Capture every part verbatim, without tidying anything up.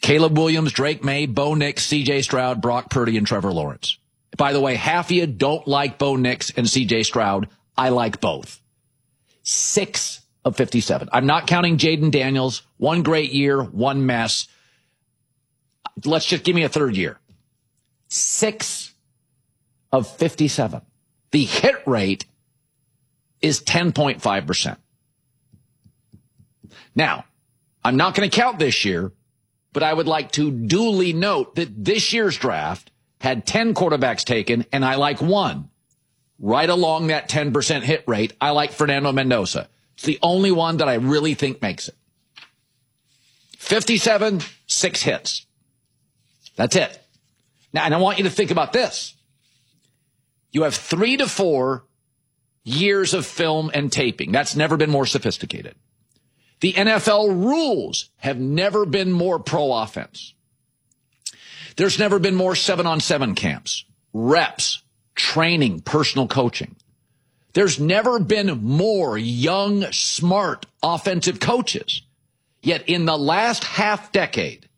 Caleb Williams, Drake May, Bo Nix, C J Stroud, Brock Purdy, and Trevor Lawrence. By the way, half of you don't like Bo Nix and C J Stroud. I like both. Six of fifty-seven. I'm not counting Jaden Daniels. One great year, one mess. Let's just give me a third year. Six of fifty-seven. The hit rate is ten point five percent. Now, I'm not going to count this year, but I would like to duly note that this year's draft had ten quarterbacks taken, and I like one. Right along that ten percent hit rate, I like Fernando Mendoza. It's the only one that I really think makes it. fifty-seven, six hits. That's it. Now, and I want you to think about this. You have three to four years of film and taping. That's never been more sophisticated. The N F L rules have never been more pro-offense. There's never been more seven-on-seven camps, reps, training, personal coaching. There's never been more young, smart offensive coaches. Yet in the last half decade,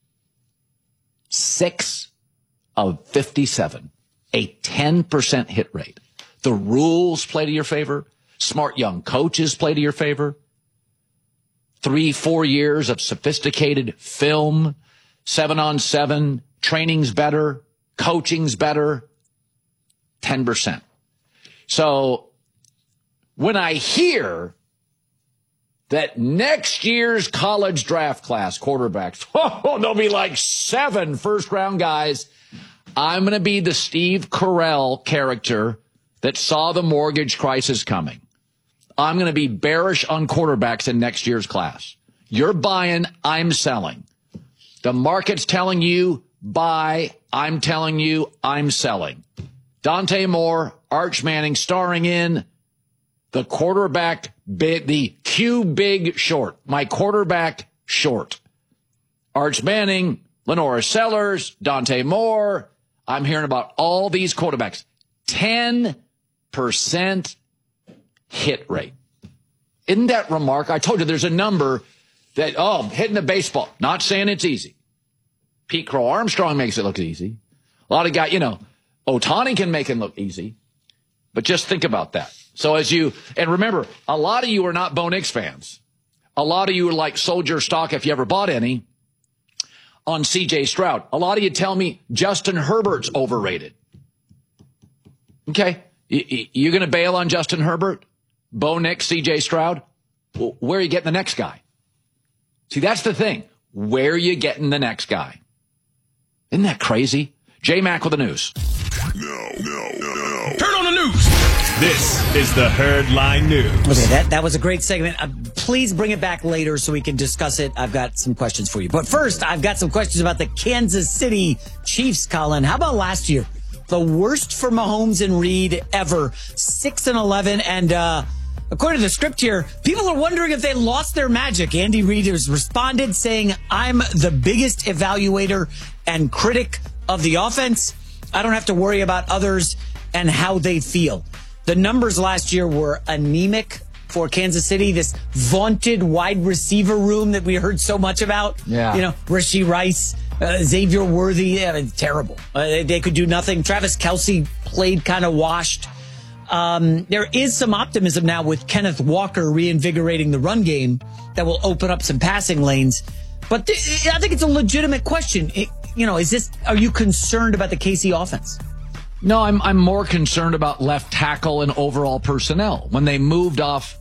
six of fifty-seven, a ten percent hit rate. The rules play to your favor. Smart young coaches play to your favor. Three, four years of sophisticated film, seven on seven, training's better, coaching's better, ten percent. So when I hear that next year's college draft class quarterbacks, oh, there'll be like seven first round guys, I'm going to be the Steve Carell character that saw the mortgage crisis coming. I'm going to be bearish on quarterbacks in next year's class. You're buying, I'm selling. The market's telling you buy, I'm telling you I'm selling. Dante Moore, Arch Manning starring in the quarterback, big, the Q Big Short, my quarterback short. Arch Manning, Lenora Sellers, Dante Moore. I'm hearing about all these quarterbacks. ten percent hit rate. Isn't that remarkable? I told you there's a number that, oh, hitting the baseball. Not saying it's easy. Pete Crow Armstrong makes it look easy. A lot of guys, you know, Ohtani can make it look easy. But just think about that. So as you, and remember, a lot of you are not Bo Nix fans. A lot of you are like soldier stock, if you ever bought any, on C J Stroud. A lot of you tell me Justin Herbert's overrated. Okay. You're going to bail on Justin Herbert? Bo Nix, C J Stroud? Well, where are you getting the next guy? See, that's the thing. Where are you getting the next guy? Isn't that crazy? J-Mac with the news. No, no, no, no. Turn on the news. This is the Herd Line News. Okay, that, that was a great segment. Uh, please bring it back later so we can discuss it. I've got some questions for you. But first, I've got some questions about the Kansas City Chiefs, Colin. How about last year? The worst for Mahomes and Reed ever. six and eleven. And uh, according to the script here, people are wondering if they lost their magic. Andy Reid has responded saying, I'm the biggest evaluator and critic of the offense. I don't have to worry about others and how they feel. The numbers last year were anemic for Kansas City. This vaunted wide receiver room that we heard so much about. Yeah. You know, Rashee Rice, uh, Xavier Worthy, I mean, terrible. Uh, they, they could do nothing. Travis Kelce played kind of washed. Um, there is some optimism now with Kenneth Walker reinvigorating the run game that will open up some passing lanes. But th- I think it's a legitimate question. It, you know, is this? Are you concerned about the K C offense? No, I'm I'm more concerned about left tackle and overall personnel. When they moved off,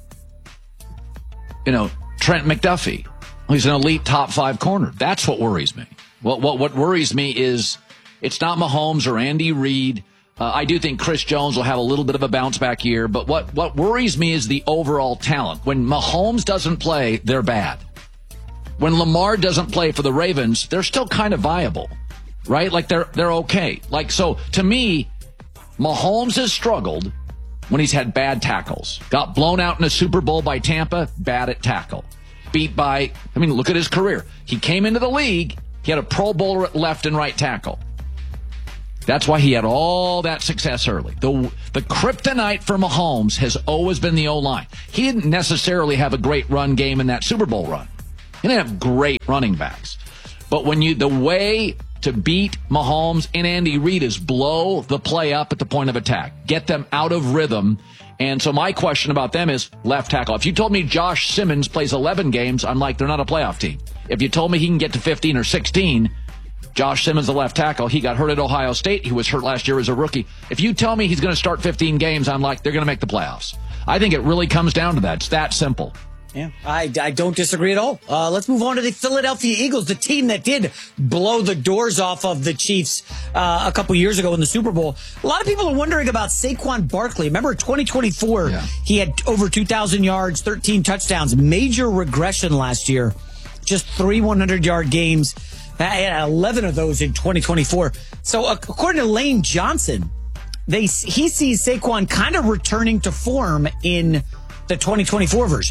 you know, Trent McDuffie, who's an elite top five corner. That's what worries me. What what what worries me is it's not Mahomes or Andy Reid. Uh, I do think Chris Jones will have a little bit of a bounce back year, but what what worries me is the overall talent. When Mahomes doesn't play, they're bad. When Lamar doesn't play for the Ravens, they're still kind of viable, right? Like they're they're okay. Like, so to me, Mahomes has struggled when he's had bad tackles. Got blown out in a Super Bowl by Tampa, bad at tackle. Beat by, I mean, look at his career. He came into the league, he had a Pro Bowler at left and right tackle. That's why he had all that success early. The the kryptonite for Mahomes has always been the O-line. He didn't necessarily have a great run game in that Super Bowl run. He didn't have great running backs. But when you, the way to beat Mahomes and Andy Reid is blow the play up at the point of attack. Get them out of rhythm. And so my question about them is left tackle. If you told me Josh Simmons plays eleven games, I'm like, they're not a playoff team. If you told me he can get to fifteen or sixteen, Josh Simmons, the left tackle, he got hurt at Ohio State. He was hurt last year as a rookie. If you tell me he's going to start fifteen games, I'm like, they're going to make the playoffs. I think it really comes down to that. It's that simple. Yeah, I, I don't disagree at all. Uh, let's move on to the Philadelphia Eagles, the team that did blow the doors off of the Chiefs uh, a couple years ago in the Super Bowl. A lot of people are wondering about Saquon Barkley. Remember, twenty twenty-four, yeah. He had over two thousand yards, thirteen touchdowns. Major regression last year. Just three hundred-yard games. I had eleven of those in twenty twenty-four. So uh, according to Lane Johnson, they he sees Saquon kind of returning to form in the twenty twenty-four version.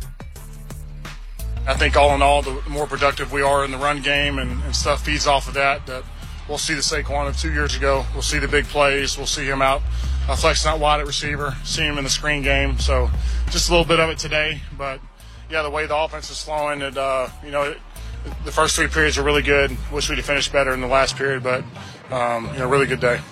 I think all in all, the more productive we are in the run game and, and stuff feeds off of that, that we'll see the Saquon of two years ago. We'll see the big plays. We'll see him out uh, flexing out wide at receiver, see him in the screen game. So just a little bit of it today. But, yeah, the way the offense is flowing, it, uh, you know, it, the first three periods are really good. Wish we'd have finished better in the last period, but, um, you know, really good day.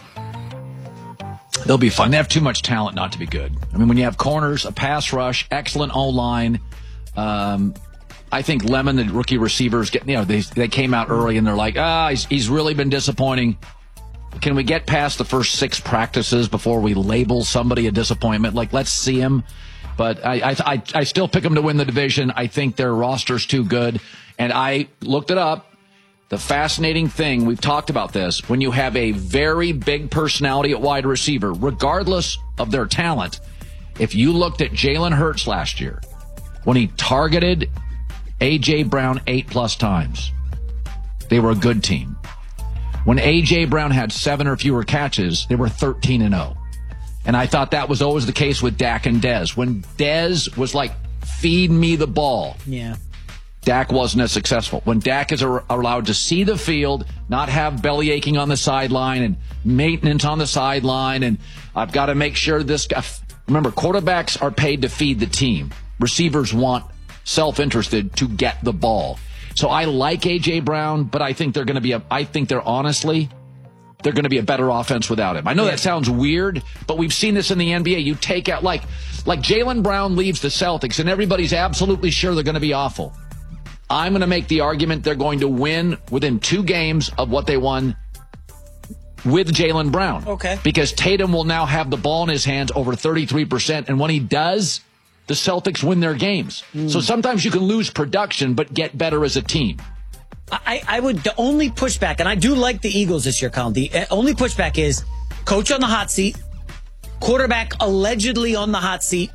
They'll be fun. They have too much talent not to be good. I mean, when you have corners, a pass rush, excellent O-line, um, I think Lemon, the rookie receivers, get you know they they came out early and they're like, ah, he's, he's really been disappointing. Can we get past the first six practices before we label somebody a disappointment? Like, let's see him. But I I I, I still pick them to win the division. I think their roster's too good. And I looked it up. The fascinating thing, we've talked about this, when you have a very big personality at wide receiver, regardless of their talent, if you looked at Jalen Hurts last year, when he targeted A J. Brown eight plus times, they were a good team. When A J. Brown had seven or fewer catches, they were thirteen and oh. And I thought that was always the case with Dak and Dez. When Dez was like, feed me the ball. Yeah. Dak wasn't as successful. When Dak is ar- allowed to see the field, not have belly aching on the sideline and maintenance on the sideline, and I've got to make sure this guy. Remember, quarterbacks are paid to feed the team. Receivers want self-interested to get the ball. So I like A J. Brown, but I think they're going to be a, I think they're honestly, they're going to be a better offense without him. I know yeah. that sounds weird, but we've seen this in the N B A. You take out, like, like Jaylen Brown leaves the Celtics and everybody's absolutely sure they're going to be awful. I'm going to make the argument they're going to win within two games of what they won with Jaylen Brown. Okay. Because Tatum will now have the ball in his hands over thirty-three percent. And when he does, the Celtics win their games. Mm. So sometimes you can lose production, but get better as a team. I, I would, the only pushback, and I do like the Eagles this year, Colin, the only pushback is coach on the hot seat, quarterback allegedly on the hot seat,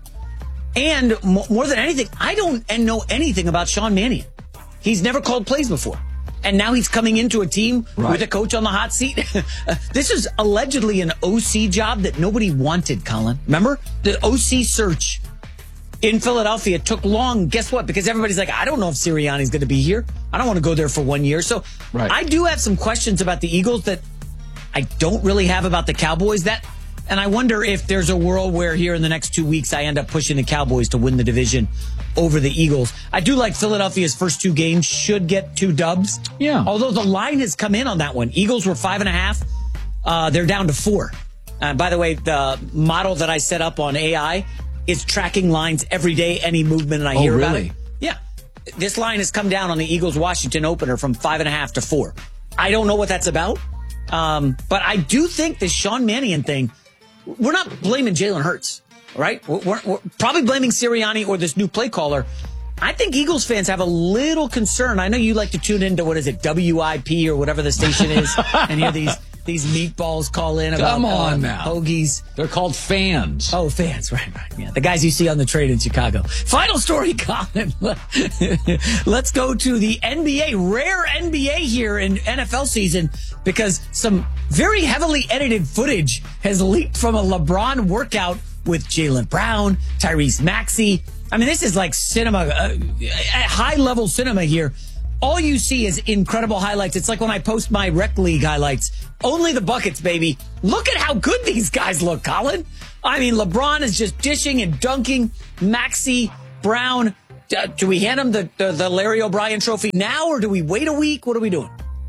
and more than anything, I don't know anything about Sean Mannion. He's never called plays before. And now he's coming into a team right. with a coach on the hot seat. This is allegedly an O C job that nobody wanted, Colin. Remember? The O C search in Philadelphia took long. Guess what? Because everybody's like, I don't know if Sirianni's going to be here. I don't want to go there for one year. So right. I do have some questions about the Eagles that I don't really have about the Cowboys. That, and I wonder if there's a world where here in the next two weeks I end up pushing the Cowboys to win the division over the Eagles. I do like Philadelphia's first two games should get two dubs. Yeah. Although the line has come in on that one. Eagles were five and a half. Uh, they're down to four. And uh, by the way, the model that I set up on A I is tracking lines every day, any movement, and I oh, hear really? about it. Yeah. This line has come down on the Eagles-Washington opener from five and a half to four. I don't know what that's about. Um, but I do think this Sean Mannion thing, we're not blaming Jalen Hurts, right? We're, we're, we're probably blaming Sirianni or this new play caller. I think Eagles fans have a little concern. I know you like to tune into, what is it, W I P or whatever the station is, and hear these these meatballs call in about Come on uh, now. hoagies. They're called fans. Oh, fans, right, right. Yeah, the guys you see on the train in Chicago. Final story, Colin. Let's go to the N B A. Rare N B A here in N F L season because some very heavily edited footage has leaked from a LeBron workout with Jaylen Brown, Tyrese Maxey. I mean, this is like cinema, uh, high-level cinema here. All you see is incredible highlights. It's like when I post my rec league highlights. Only the buckets, baby. Look at how good these guys look, Colin. I mean, LeBron is just dishing and dunking. Maxey, Brown, uh, do we hand him the, the, the Larry O'Brien trophy now, or do we wait a week? What are we doing?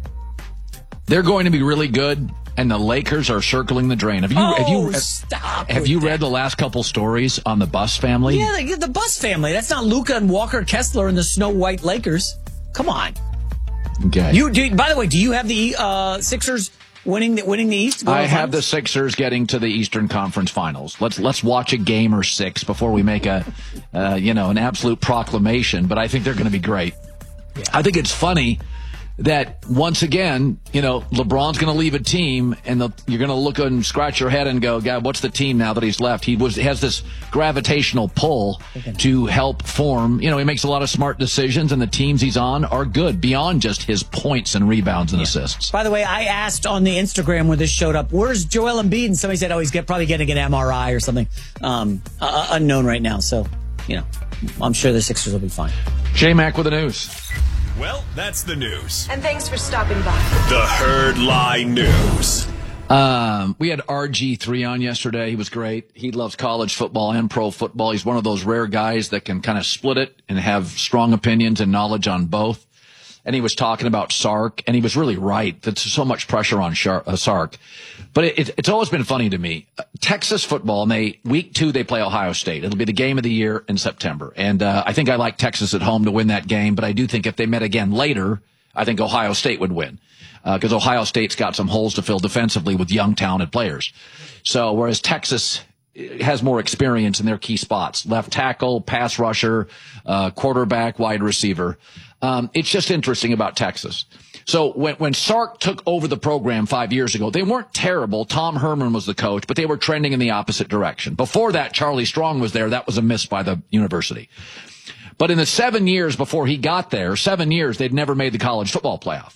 They're going to be really good, and the Lakers are circling the drain. Have you oh, have you stop have you that. read the last couple stories on the Buss family? Yeah, the, the Buss family. That's not Luka and Walker Kessler and the Snow White Lakers. Come on. Okay. You do. By the way, do you have the uh, Sixers winning the winning the East? I have the Sixers getting to the Eastern Conference Finals. Let's let's watch a game or six before we make a uh, you know an absolute proclamation. But I think they're going to be great. Yeah. I think it's funny that once again, you know, LeBron's going to leave a team, and the, you're going to look and scratch your head and go, God, what's the team now that he's left? He was has this gravitational pull to help form. You know, he makes a lot of smart decisions, and the teams he's on are good beyond just his points and rebounds and yeah. assists. By the way, I asked on the Instagram when this showed up, where's Joel Embiid? And somebody said, oh, he's get, probably getting an M R I or something. Um, uh, unknown right now. So, you know, I'm sure the Sixers will be fine. J-Mac with the news. Well, that's the news. And thanks for stopping by. The Herd Lie News. Um, we had R G three on yesterday. He was great. He loves college football and pro football. He's one of those rare guys that can kind of split it and have strong opinions and knowledge on both. And he was talking about Sark, and he was really right. There's so much pressure on Shark, uh, Sark. But it, it, it's always been funny to me. Uh, Texas football, and they week two, they play Ohio State. It'll be the game of the year in September. And uh, I think I like Texas at home to win that game, but I do think if they met again later, I think Ohio State would win. Because uh, Ohio State's got some holes to fill defensively with young, talented players. So whereas Texas has more experience in their key spots, left tackle, pass rusher, uh, quarterback, wide receiver. Um, it's just interesting about Texas. So when, when Sark took over the program five years ago, they weren't terrible. Tom Herman was the coach, but they were trending in the opposite direction. Before that, Charlie Strong was there. That was a miss by the university. But in the seven years before he got there, seven years, they'd never made the college football playoff.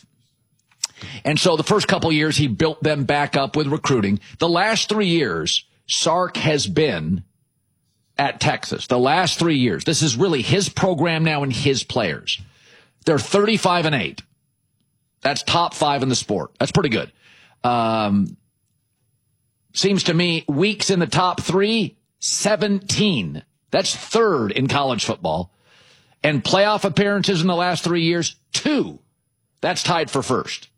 And so the first couple of years, he built them back up with recruiting. The last three years, Sark has been at Texas. The last three years. This is really his program now and his players. They're thirty-five and eight. That's top five in the sport. That's pretty good. Um, seems to me weeks in the top three, seventeen. That's third in college football. And playoff appearances in the last three years, two. That's tied for first.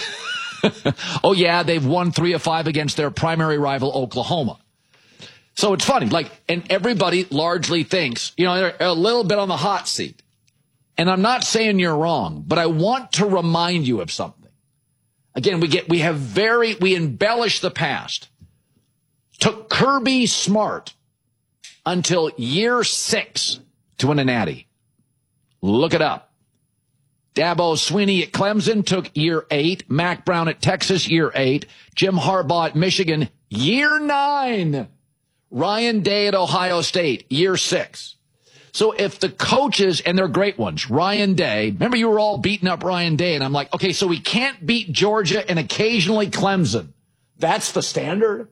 Oh, yeah, they've won three of five against their primary rival, Oklahoma. So it's funny. Like, and everybody largely thinks, you know, they're a little bit on the hot seat. And I'm not saying you're wrong, but I want to remind you of something. Again, we get, we have very, we embellish the past. Took Kirby Smart until year six to win a natty. Look it up. Dabo Swinney at Clemson took year eight. Mac Brown at Texas, year eight. Jim Harbaugh at Michigan, year nine. Ryan Day at Ohio State, year six. So if the coaches, and they're great ones, Ryan Day, remember you were all beating up Ryan Day, and I'm like, okay, so we can't beat Georgia and occasionally Clemson. That's the standard?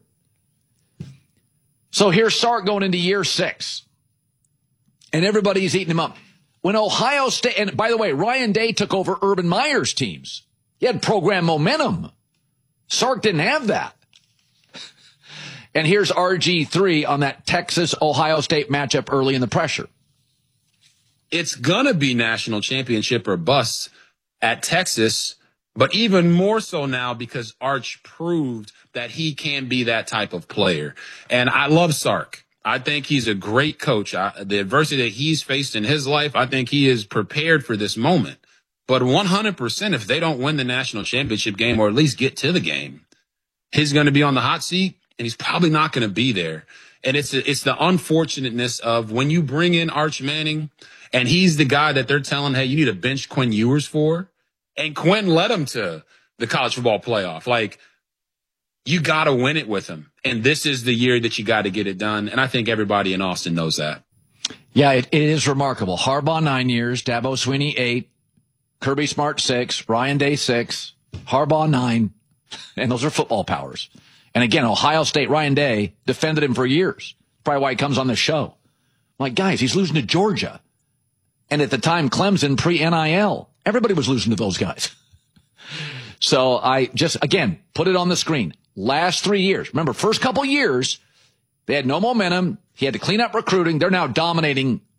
So here's Sark going into year six, and everybody's eating him up. When Ohio State, and by the way, Ryan Day took over Urban Meyer's teams. He had program momentum. Sark didn't have that. And here's R G three on that Texas-Ohio State matchup early in the pressure. It's going to be national championship or bust at Texas, but even more so now because Arch proved that he can be that type of player. And I love Sark. I think he's a great coach. I, the adversity that he's faced in his life, I think he is prepared for this moment. But one hundred percent, if they don't win the national championship game or at least get to the game, he's going to be on the hot seat, and he's probably not going to be there. And it's it's the unfortunateness of when you bring in Arch Manning, and he's the guy that they're telling, hey, you need to bench Quinn Ewers for, and Quinn led him to the college football playoff. Like, you got to win it with him. And this is the year that you got to get it done. And I think everybody in Austin knows that. Yeah, it, it is remarkable. Harbaugh, nine years. Dabo Swinney, eight. Kirby Smart, six. Ryan Day, six. Harbaugh, nine. And those are football powers. And again, Ohio State, Ryan Day defended him for years. Probably why he comes on this show. I'm like, guys, he's losing to Georgia. And at the time, Clemson, pre-N I L. Everybody was losing to those guys. So I just, again, put it on the screen. Last three years. Remember, first couple years, they had no momentum. He had to clean up recruiting. They're now dominating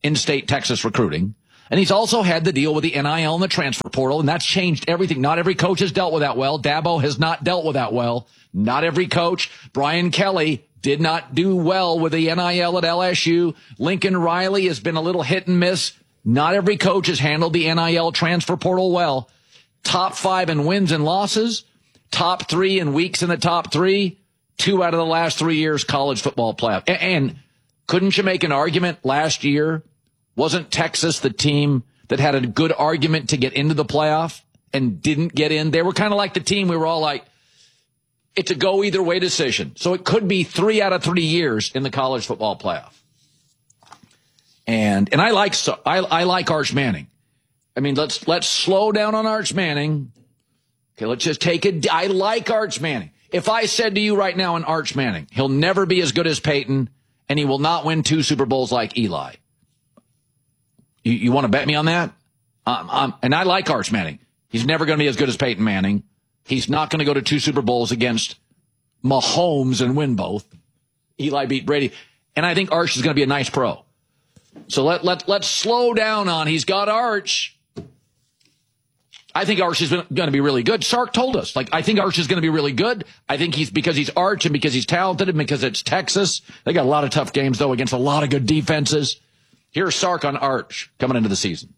in-state Texas recruiting. And he's also had the deal with the N I L and the transfer portal, and that's changed everything. Not every coach has dealt with that well. Dabo has not dealt with that well. Not every coach. Brian Kelly did not do well with the N I L at L S U. Lincoln Riley has been a little hit and miss. Not every coach has handled the N I L transfer portal well. Top five in wins and losses. Top three in weeks in the top three. Two out of the last three years college football playoff. And couldn't you make an argument last year? Wasn't Texas the team that had a good argument to get into the playoff and didn't get in? They were kind of like the team we were all like, it's a go either way decision. So it could be three out of three years in the college football playoff. And and I like so I I like Arch Manning. I mean, let's let's slow down on Arch Manning. Okay, let's just take it. I like Arch Manning. If I said to you right now in Arch Manning, he'll never be as good as Peyton, and he will not win two Super Bowls like Eli. You, you want to bet me on that? Um, um, and I like Arch Manning. He's never going to be as good as Peyton Manning. He's not going to go to two Super Bowls against Mahomes and win both. Eli beat Brady. And I think Arch is going to be a nice pro. So let, let, let's slow down on he's got Arch. I think Arch is going to be really good. Sark told us, like, I think Arch is going to be really good. I think he's because he's Arch and because he's talented and because it's Texas. They got a lot of tough games, though, against a lot of good defenses. Here's Sark on Arch coming into the season.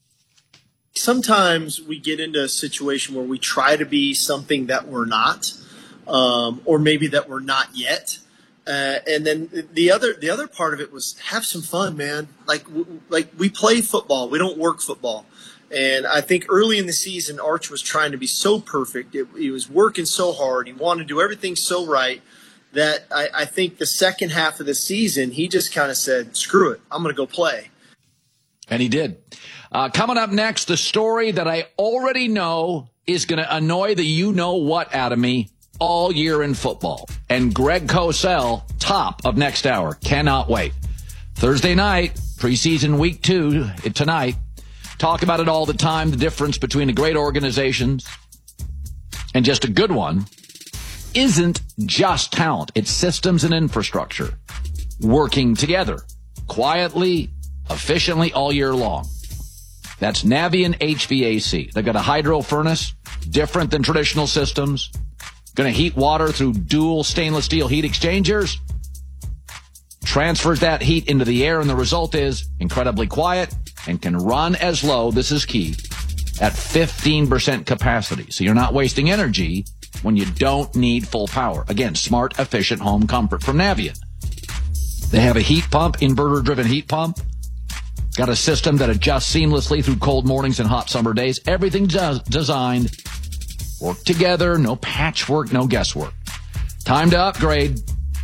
Sometimes we get into a situation where we try to be something that we're not, um, or maybe that we're not yet. Uh, and then the other the other part of it was have some fun, man. Like w- like we play football, we don't work football. And I think early in the season, Arch was trying to be so perfect. It, he was working so hard. He wanted to do everything so right that I, I think the second half of the season, he just kind of said, screw it, I'm going to go play. And he did. Uh, coming up next, the story that I already know is going to annoy the you-know-what out of me all year in football. And Greg Cosell, top of next hour. Cannot wait. Thursday night, preseason week two, tonight. Talk about it all the time, the difference between a great organization and just a good one isn't just talent. It's systems and infrastructure working together quietly, efficiently all year long. That's Navien H V A C. They've got a hydro furnace, different than traditional systems. Going to heat water through dual stainless steel heat exchangers. Transfers that heat into the air, and the result is incredibly quiet and can run as low, this is key, at fifteen percent capacity. So you're not wasting energy when you don't need full power. Again, smart, efficient home comfort from Navien. They have a heat pump, inverter-driven heat pump. Got a system that adjusts seamlessly through cold mornings and hot summer days. Everything does designed. Work together, no patchwork, no guesswork. Time to upgrade.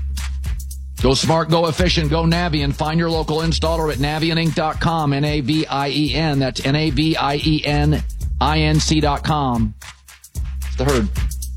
Go smart, go efficient, go Navien. Find your local installer at Navien Inc dot com, N A V I E N. That's N A V I E N I N C dot com. It's the Herd.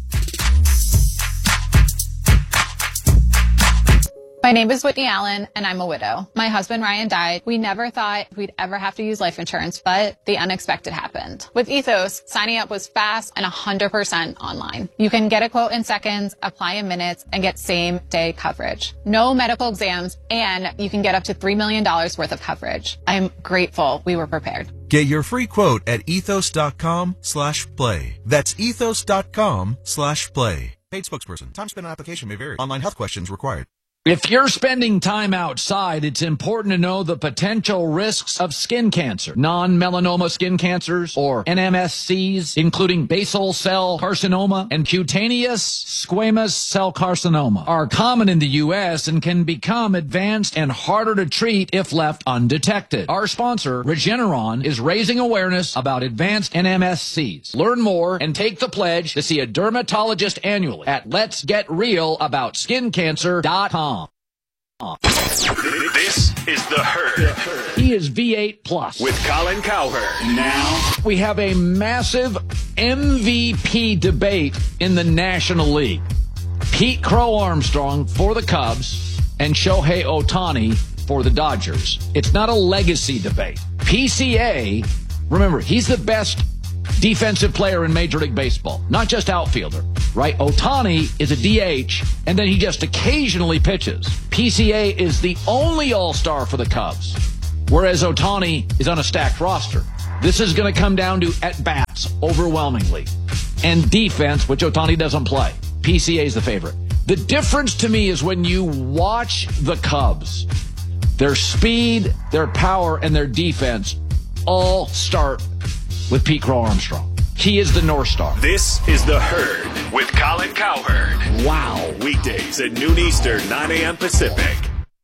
My name is Whitney Allen, and I'm a widow. My husband, Ryan, died. We never thought we'd ever have to use life insurance, but the unexpected happened. With Ethos, signing up was fast and one hundred percent online. You can get a quote in seconds, apply in minutes, and get same-day coverage. No medical exams, and you can get up to three million dollars worth of coverage. I'm grateful we were prepared. Get your free quote at ethos.com slash play. That's ethos.com slash play. Paid spokesperson. Time spent on application may vary. Online health questions required. If you're spending time outside, it's important to know the potential risks of skin cancer. Non-melanoma skin cancers, or N M S Cs, including basal cell carcinoma and cutaneous squamous cell carcinoma, are common in the U S and can become advanced and harder to treat if left undetected. Our sponsor, Regeneron, is raising awareness about advanced N M S Cs. Learn more and take the pledge to see a dermatologist annually at lets get real about skin cancer dot com. This is The Herd. He is V eight plus. With Colin Cowherd. Now, we have a massive M V P debate in the National League. Pete Crow Armstrong for the Cubs and Shohei Ohtani for the Dodgers. It's not a legacy debate. P C A, remember, he's the best defensive player in Major League Baseball, not just outfielder, right? Ohtani is a D H, and then he just occasionally pitches. P C A is the only all-star for the Cubs. whereas Ohtani is on a stacked roster. This is going to come down to at-bats overwhelmingly and defense, which Ohtani doesn't play. P C A is the favorite. The difference to me is when you watch the Cubs, their speed, their power, and their defense all start with Pete Crow Armstrong. He is the North Star. This is The Herd with Colin Cowherd. Wow. Weekdays at noon Eastern, nine a.m. Pacific.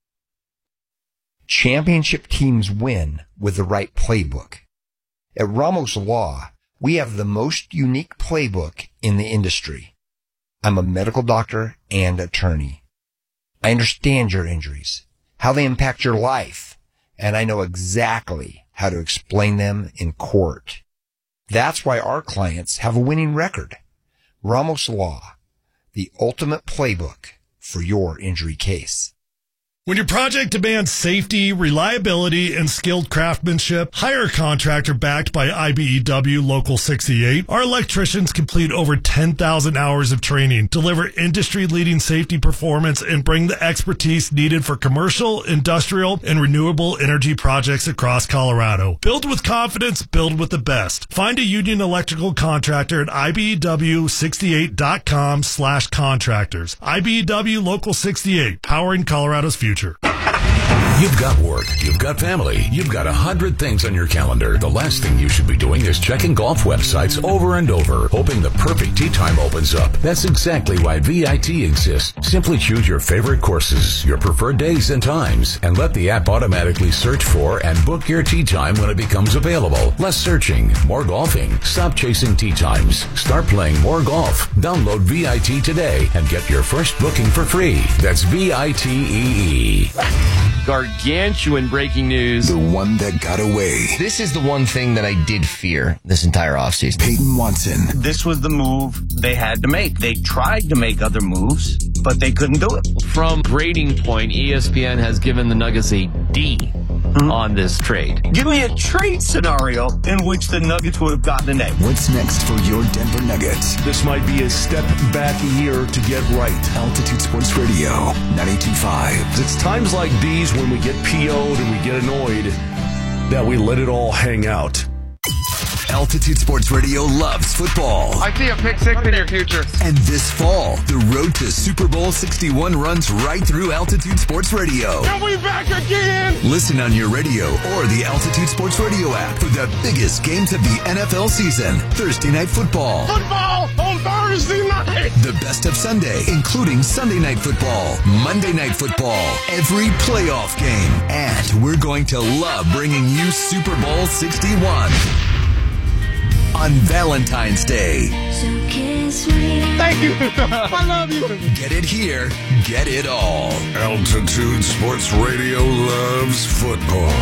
Championship teams win with the right playbook. At Ramos Law, we have the most unique playbook in the industry. I'm a medical doctor and attorney. I understand your injuries, how they impact your life, and I know exactly how to explain them in court. That's why our clients have a winning record. Ramos Law, the ultimate playbook for your injury case. When your project demands safety, reliability, and skilled craftsmanship, hire a contractor backed by I B E W Local sixty-eight. Our electricians complete over ten thousand hours of training, deliver industry-leading safety performance, and bring the expertise needed for commercial, industrial, and renewable energy projects across Colorado. Build with confidence, build with the best. Find a union electrical contractor at I B E W sixty-eight dot com slash contractors. I B E W Local sixty-eight, powering Colorado's future. You've got work, you've got family, you've got a hundred things on your calendar. The last thing you should be doing is checking golf websites over and over, hoping the perfect tee time opens up. That's exactly why V I T exists. Simply choose your favorite courses, your preferred days and times, and let the app automatically search for and book your tee time when it becomes available. Less searching, more golfing. Stop chasing tee times. Start playing more golf. Download V I T today and get your first booking for free. That's V I T E E. Gargantuan breaking news. The one that got away. This is the one thing that I did fear this entire offseason. Peyton Watson. This was the move they had to make. They tried to make other moves, but they couldn't do it. From grading point, E S P N has given the Nuggets a D mm-hmm. on this trade. Give me a trade scenario in which the Nuggets would have gotten an A. What's next for your Denver Nuggets? This might be a step back year to get right. Altitude Sports Radio, ninety-two point five. It's times like these when we get P O'd and we get annoyed that we let it all hang out. Altitude Sports Radio loves football. I see a pick six in your future. And this fall, the road to Super Bowl sixty-one runs right through Altitude Sports Radio. Are we back again? Listen on your radio or the Altitude Sports Radio app for the biggest games of the N F L season. Thursday Night Football. Football on Thursday night. The best of Sunday, including Sunday Night Football, Monday Night Football, every playoff game. And we're going to love bringing you Super Bowl sixty-one. On Valentine's Day. Thank you. I love you. Get it here. Get it all. Altitude Sports Radio loves football.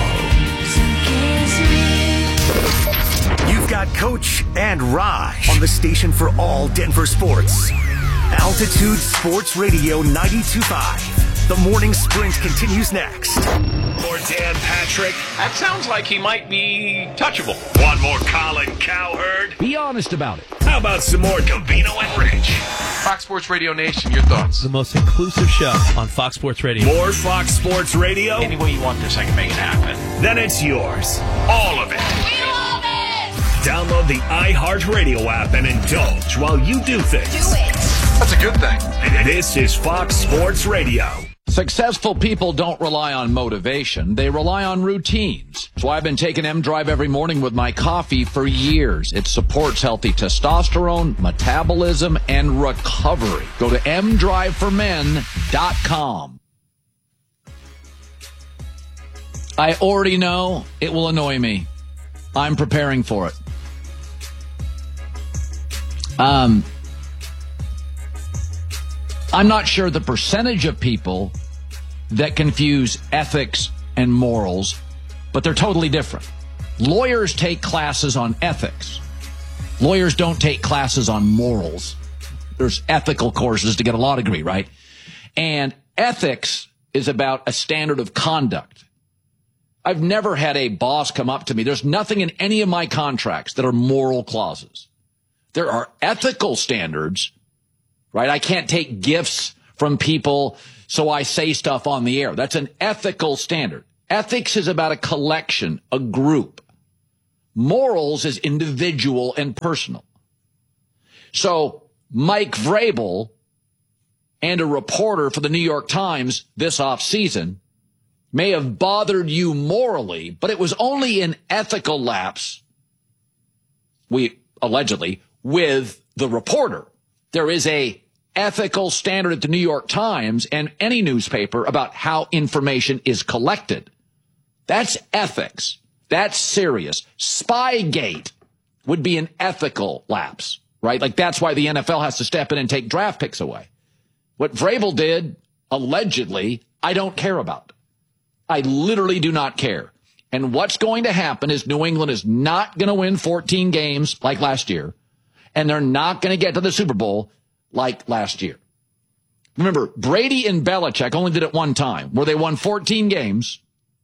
You've got Coach and Raj on the station for all Denver sports. Altitude Sports Radio ninety-two point five. The morning sprint continues next. More Dan Patrick. That sounds like he might be touchable. Want more Colin Cowherd? Be honest about it. How about some more Gambino and Rich? Fox Sports Radio Nation, your thoughts? The most inclusive show on Fox Sports Radio. More Fox Sports Radio? Any way you want this, I can make it happen. Then it's yours. All of it. We love it! Download the iHeartRadio app and indulge while you do things. Do it. That's a good thing. This is Fox Sports Radio. Successful people don't rely on motivation. They rely on routines. That's why I've been taking M-Drive every morning with my coffee for years. It supports healthy testosterone, metabolism, and recovery. Go to m drive for men dot com. I already know it will annoy me. I'm preparing for it. Um... I'm not sure the percentage of people that confuse ethics and morals, but they're totally different. Lawyers take classes on ethics. Lawyers don't take classes on morals. There's ethical courses to get a law degree, right? And ethics is about a standard of conduct. I've never had a boss come up to me. There's nothing in any of my contracts that are moral clauses. There are ethical standards. Right? I can't take gifts from people, so I say stuff on the air. That's an ethical standard. Ethics is about a collection, a group. Morals is individual and personal. So Mike Vrabel and a reporter for the New York Times this offseason may have bothered you morally, but it was only an ethical lapse, we allegedly, with the reporter. There is a ethical standard at the New York Times and any newspaper about how information is collected. That's ethics. That's serious. Spygate would be an ethical lapse, right? Like that's why the N F L has to step in and take draft picks away. What Vrabel did, allegedly, I don't care about. I literally do not care. And what's going to happen is New England is not going to win fourteen games like last year, and they're not going to get to the Super Bowl like last year. Remember, Brady and Belichick only did it one time, where they won fourteen games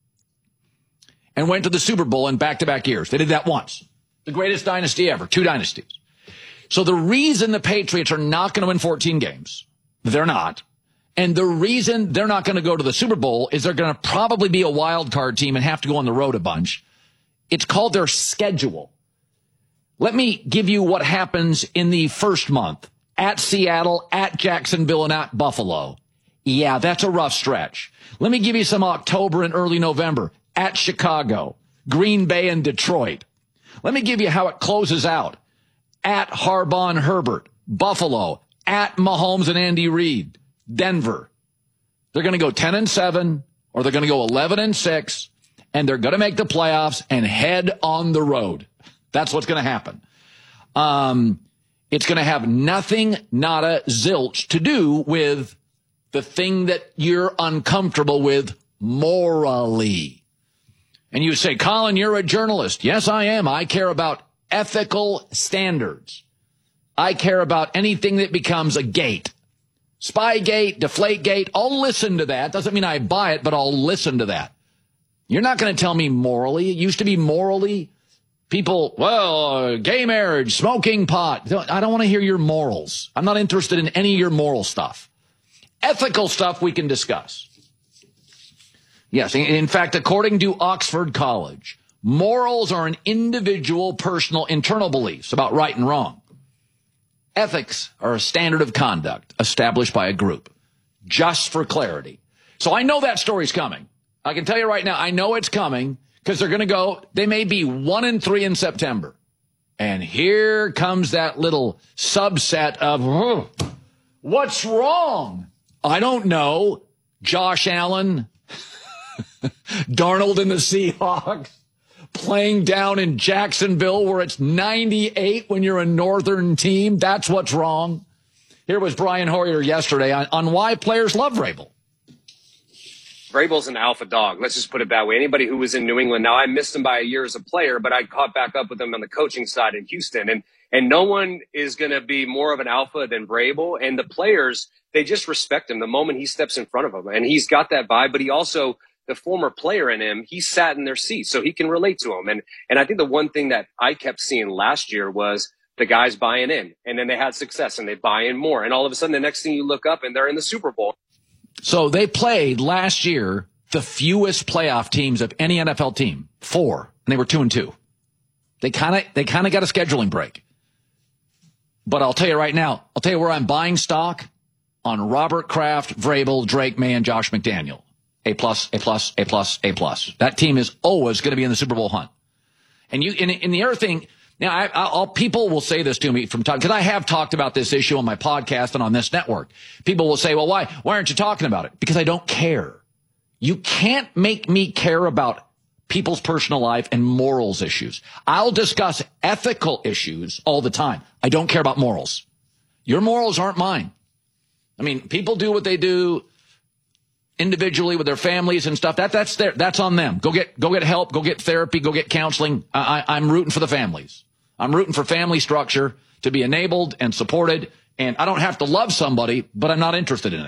and went to the Super Bowl in back-to-back years. They did that once. The greatest dynasty ever, two dynasties. So the reason the Patriots are not going to win fourteen games, they're not, and the reason they're not going to go to the Super Bowl is they're going to probably be a wild card team and have to go on the road a bunch. It's called their schedule. Let me give you what happens in the first month. At Seattle, at Jacksonville, and at Buffalo. Yeah, that's a rough stretch. Let me give you some October and early November. At Chicago, Green Bay, and Detroit. Let me give you how it closes out. At Harbaugh and Herbert, Buffalo, at Mahomes and Andy Reid, Denver. They're going to go ten and seven, or they're going to go eleven and six, and they're going to make the playoffs and head on the road. That's what's going to happen. Um, it's going to have nothing, nada, zilch to do with the thing that you're uncomfortable with morally. And you say, Colin, you're a journalist. Yes, I am. I care about ethical standards. I care about anything that becomes a gate. Spygate, Deflategate, I'll listen to that. Doesn't mean I buy it, but I'll listen to that. You're not going to tell me morally. It used to be morally. People, well, uh, gay marriage, smoking pot. I don't want to hear your morals. I'm not interested in any of your moral stuff. Ethical stuff we can discuss. Yes, in fact, according to Oxford College, morals are an individual, personal, internal beliefs about right and wrong. Ethics are a standard of conduct established by a group, just for clarity. So I know that story's coming. I can tell you right now, I know it's coming because they're going to go, they may be one and three in September. And here comes that little subset of, oh, what's wrong? I don't know. Josh Allen, Darnold and the Seahawks, playing down in Jacksonville where it's ninety-eight when you're a northern team. That's what's wrong. Here was Brian Hoyer yesterday on, on why players love Vrabel. Vrabel's an alpha dog. Let's just put it that way. Anybody who was in New England, now I missed him by a year as a player, but I caught back up with him on the coaching side in Houston. And and no one is going to be more of an alpha than Vrabel. And the players, they just respect him the moment he steps in front of them. And he's got that vibe, but he also, the former player in him, he sat in their seat, so he can relate to them. And and I think the one thing that I kept seeing last year was the guys buying in, and then they had success and they buy in more. And all of a sudden, the next thing you look up and they're in the Super Bowl. So they played last year the fewest playoff teams of any N F L team, four, and they were two and two. They kind of they kind of got a scheduling break. But I'll tell you right now, I'll tell you where I'm buying stock on Robert Kraft, Vrabel, Drake May, and Josh McDaniel. A plus, A plus, A plus, A plus. That team is always going to be in the Super Bowl hunt. And you, in, in the other thing, now I, I'll, people will say this to me from time, because I have talked about this issue on my podcast and on this network. People will say, well, why, why aren't you talking about it? Because I don't care. You can't make me care about people's personal life and morals issues. I'll discuss ethical issues all the time. I don't care about morals. Your morals aren't mine. I mean, people do what they do individually with their families and stuff. That that's their, that's on them. Go get go get help. Go get therapy. Go get counseling. I, I, I'm rooting for the families. I'm rooting for family structure to be enabled and supported. And I don't have to love somebody, but I'm not interested in it.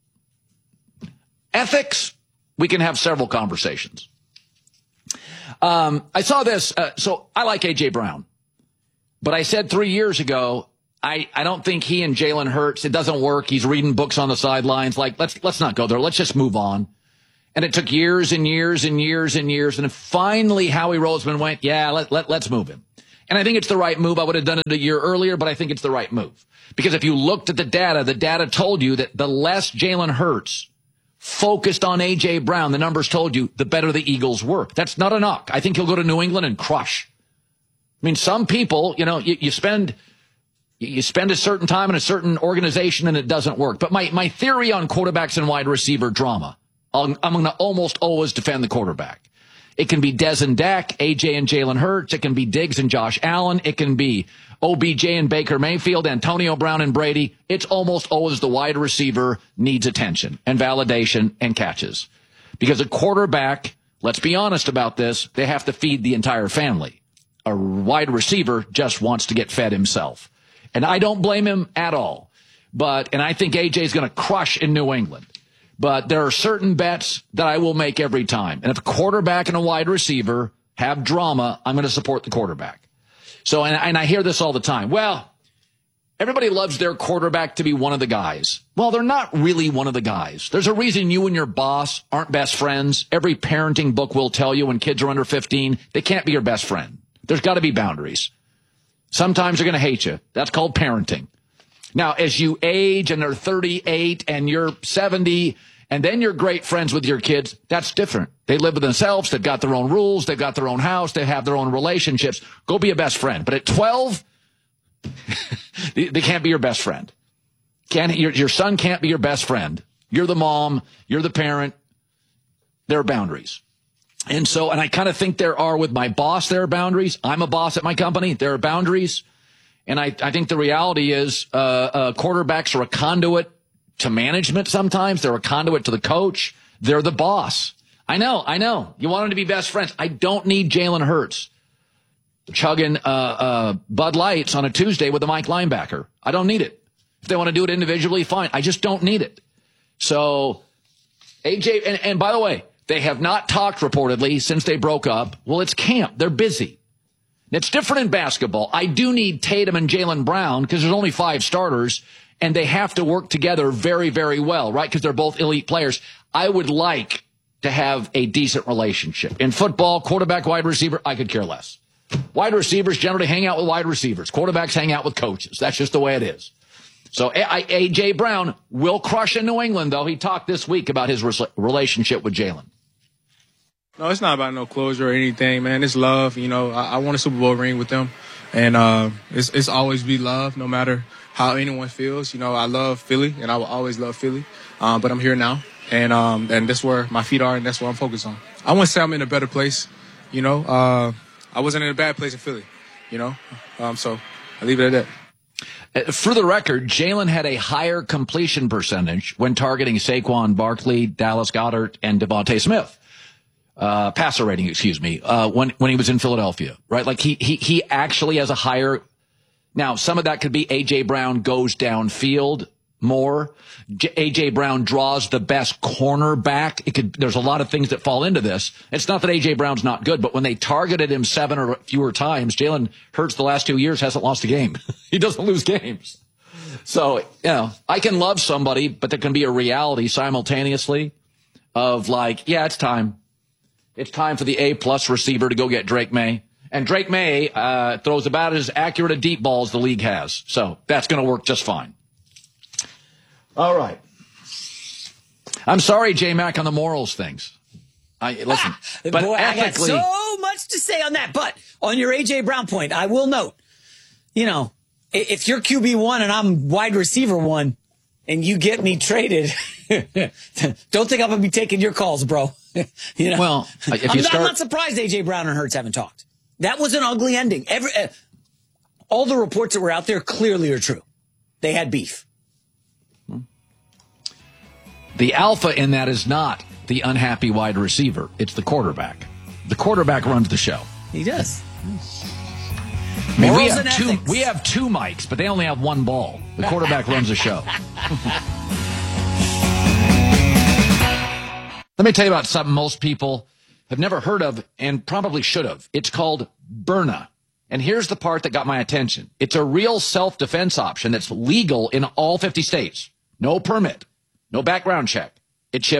Ethics, we can have several conversations. Um, I saw this. Uh, so I like A J Brown, but I said three years ago, I, I don't think he and Jalen Hurts, it doesn't work. He's reading books on the sidelines. Like, let's, let's not go there. Let's just move on. And it took years and years and years and years. And finally, Howie Roseman went, yeah, let, let, let's move him. And I think it's the right move. I would have done it a year earlier, but I think it's the right move. Because if you looked at the data, the data told you that the less Jalen Hurts focused on A J. Brown, the numbers told you, the better the Eagles were. That's not a knock. I think he'll go to New England and crush. I mean, some people, you know, you, you spend you spend a certain time in a certain organization and it doesn't work. But my, my theory on quarterbacks and wide receiver drama, I'm, I'm going to almost always defend the quarterback. It can be Dez and Dak, A J and Jalen Hurts. It can be Diggs and Josh Allen. It can be O B J and Baker Mayfield, Antonio Brown and Brady. It's almost always the wide receiver needs attention and validation and catches. Because a quarterback, let's be honest about this, they have to feed the entire family. A wide receiver just wants to get fed himself. And I don't blame him at all. But, and I think A J's going to crush in New England. But there are certain bets that I will make every time. And if a quarterback and a wide receiver have drama, I'm going to support the quarterback. So, and, and I hear this all the time. Well, everybody loves their quarterback to be one of the guys. Well, they're not really one of the guys. There's a reason you and your boss aren't best friends. Every parenting book will tell you when kids are under fifteen, they can't be your best friend. There's got to be boundaries. Sometimes they're going to hate you. That's called parenting. Now, as you age and they're thirty-eight and you're seventy, and then you're great friends with your kids, that's different. They live with themselves. They've got their own rules. They've got their own house. They have their own relationships. Go be a best friend. But at twelve, they can't be your best friend. Can't, your, your son can't be your best friend. You're the mom. You're the parent. There are boundaries. And so, and I kind of think there are with my boss, there are boundaries. I'm a boss at my company. There are boundaries. And I, I think the reality is uh, uh, quarterbacks are a conduit to management sometimes. They're a conduit to the coach. They're the boss. I know, I know. You want them to be best friends. I don't need Jalen Hurts chugging uh, uh, Bud Lights on a Tuesday with a Mike linebacker. I don't need it. If they want to do it individually, fine. I just don't need it. So, A J, and, and by the way, they have not talked reportedly since they broke up. Well, it's camp. They're busy. It's different in basketball. I do need Tatum and Jaylen Brown because there's only five starters, and they have to work together very, very well, right? Because they're both elite players. I would like to have a decent relationship. In football, quarterback, wide receiver, I could care less. Wide receivers generally hang out with wide receivers. Quarterbacks hang out with coaches. That's just the way it is. So A J. Brown will crush in New England, though. He talked this week about his relationship with Jalen. No, it's not about no closure or anything, man. It's love. You know, I, I won a Super Bowl ring with them, and uh, it's, it's always be love, no matter how anyone feels. You know, I love Philly, and I will always love Philly, um, but I'm here now, and um, and that's where my feet are, and that's what I'm focused on. I want to say I'm in a better place. You know, uh, I wasn't in a bad place in Philly, you know, um, so I leave it at that. For the record, Jalen had a higher completion percentage when targeting Saquon Barkley, Dallas Goedert, and Devontae Smith. Uh, passer rating, excuse me, uh, when, when he was in Philadelphia, right? Like he, he, he actually has a higher, now some of that could be A J. Brown goes downfield more. J- A J. Brown draws the best cornerback. It could, there's a lot of things that fall into this. It's not that A J. Brown's not good, but when they targeted him seven or fewer times, Jalen Hurts the last two years hasn't lost a game. He doesn't lose games. So, you know, I can love somebody, but there can be a reality simultaneously of like, yeah, it's time. It's time for the A-plus receiver to go get Drake May. And Drake May uh, throws about as accurate a deep ball as the league has. So that's going to work just fine. All right. I'm sorry, J-Mac, on the morals things. I, listen, ah, but boy, ethically, I got so much to say on that. But on your A J. Brown point, I will note, you know, if you're Q B one and I'm wide receiver one and you get me traded, don't think I'm going to be taking your calls, bro. You know, well, if I'm, you not, start, I'm not surprised A J. Brown and Hurts haven't talked. That was an ugly ending. Every, uh, all the reports that were out there clearly are true. They had beef. The alpha in that is not the unhappy wide receiver. It's the quarterback. The quarterback runs the show. He does. I mean, we have two. We have two mics, but they only have one ball. The quarterback runs the show. Let me tell you about something most people have never heard of and probably should have. It's called Byrna. And here's the part that got my attention. It's a real self-defense option that's legal in all fifty states. No permit, no background check. It ships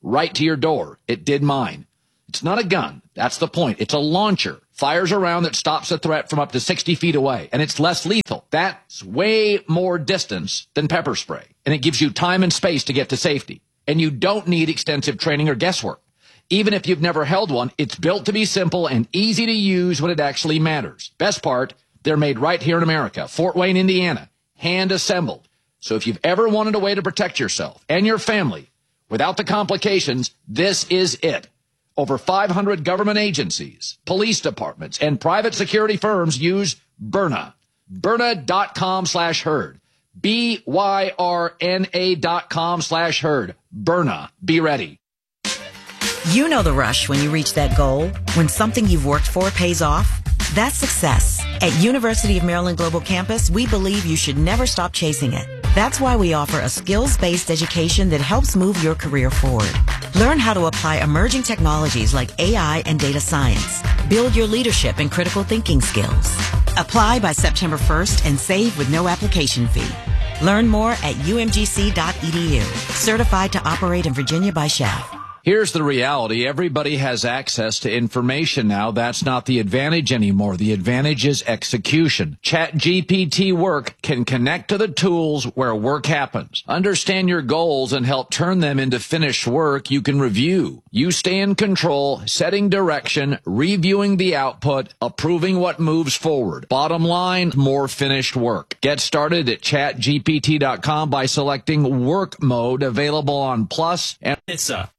right to your door. It did mine. It's not a gun. That's the point. It's a launcher. Fires a round that stops a threat from up to sixty feet away, and it's less lethal. That's way more distance than pepper spray, and it gives you time and space to get to safety. And you don't need extensive training or guesswork. Even if you've never held one, it's built to be simple and easy to use when it actually matters. Best part, they're made right here in America, Fort Wayne, Indiana, hand assembled. So if you've ever wanted a way to protect yourself and your family without the complications, this is it. Over five hundred government agencies, police departments, and private security firms use Byrna. Byrna.com slash herd. B Y R N A dot com slash herd. Byrna. Be ready. You know the rush when you reach that goal, when something you've worked for pays off. That's success. At University of Maryland Global Campus, we believe you should never stop chasing it. That's why we offer a skills-based education that helps move your career forward. Learn how to apply emerging technologies like A I and data science. Build your leadership and critical thinking skills. Apply by September first and save with no application fee. Learn more at U M G C dot E D U. Certified to operate in Virginia by S H A F. Here's the reality. Everybody has access to information now. That's not the advantage anymore. The advantage is execution. ChatGPT Work can connect to the tools where work happens. Understand your goals and help turn them into finished work you can review. You stay in control, setting direction, reviewing the output, approving what moves forward. Bottom line, more finished work. Get started at chat G P T dot com by selecting Work Mode, available on Plus and It's a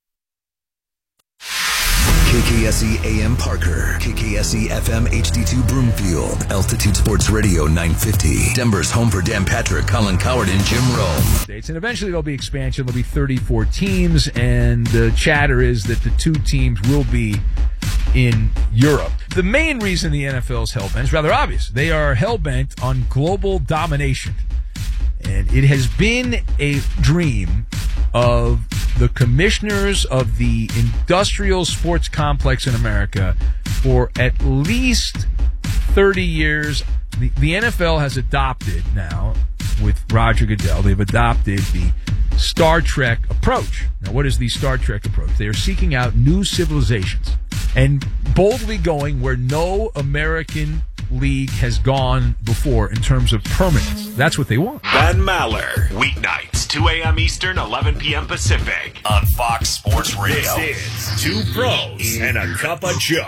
K K S E A M Parker, K K S E F M H D two Broomfield, Altitude Sports Radio nine fifty, Denver's home for Dan Patrick, Colin Coward, and Jim Rome. States, and eventually there'll be expansion. There'll be thirty-four teams, and the chatter is that the two teams will be in Europe. The main reason the N F L is hell-bent is rather obvious. They are hell-bent on global domination. And it has been a dream of the commissioners of the industrial sports complex in America for at least thirty years. The, the N F L has adopted now, with Roger Goodell, they've adopted the Star Trek approach. Now, what is the Star Trek approach? They are seeking out new civilizations and boldly going where no American league has gone before in terms of permanence. That's what they want. Ben Maller, weeknights, two a.m. Eastern, eleven p.m. Pacific, on Fox Sports Radio. This is Two Pros and a Cup of Joe.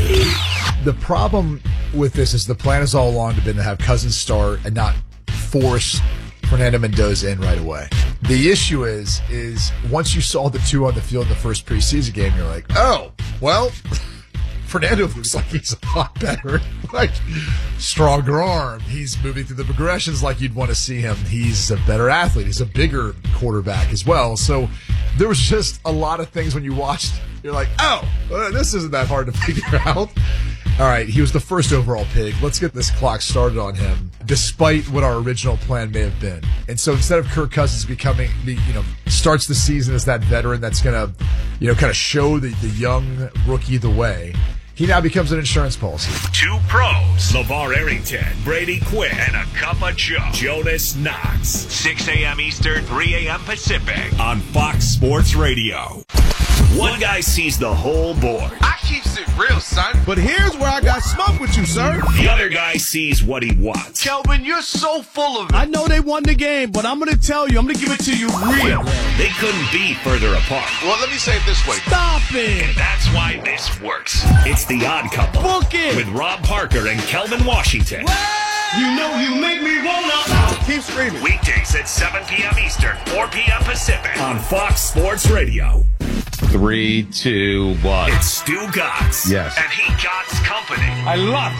The problem with this is the plan has all along been to have Cousins start and not force Fernando Mendoza in right away. The issue is, is once you saw the two on the field in the first preseason game, you're like, oh, well, Fernando looks like he's a lot better. Like, stronger arm. He's moving through the progressions like you'd want to see him. He's a better athlete. He's a bigger quarterback as well. So there was just a lot of things when you watched, you're like, oh, uh, this isn't that hard to figure out. All right, he was the first overall pick. Let's get this clock started on him, despite what our original plan may have been. And so instead of Kirk Cousins becoming, you know, starts the season as that veteran that's going to, you know, kind of show the, the young rookie the way, he now becomes an insurance policy. Two pros, LeVar Arrington, Brady Quinn, and a Cup of Joe, Jonas Knox. six a.m. Eastern, three a.m. Pacific, on Fox Sports Radio. One guy sees the whole board. I keeps it real, son. But here's where I got smoke with you, sir. The other guy sees what he wants. Kelvin, you're so full of it. I know they won the game, but I'm going to tell you, I'm going to give it to you real. They couldn't be further apart. Well, let me say it this way. Stop it. And that's why this works. It's The Odd Couple. Book it. With Rob Parker and Kelvin Washington. You know you make me wanna. Keep screaming. Weekdays at seven p.m. Eastern, four p.m. Pacific, on Fox Sports Radio. Three, two, one. It's Stu Gatz. Yes. And he Gatz Company. I love